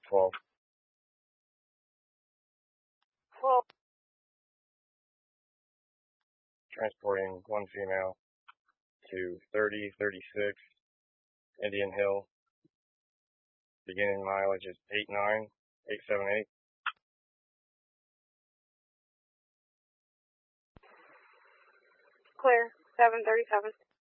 12. 12. Transporting one female to 3036 Indian Hill. Beginning mileage is 89878. Clear. 737.